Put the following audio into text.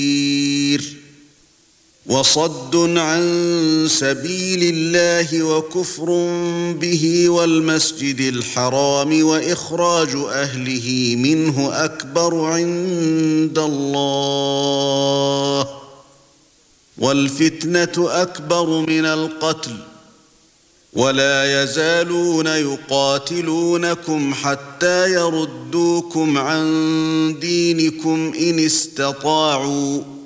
وصد عن سبيل الله وكفر به والمسجد الحرام وإخراج أهله منه أكبر عند الله والفتنة أكبر من القتل ولا يزالون يقاتلونكم حتى يردوكم عن دينكم إن استطاعوا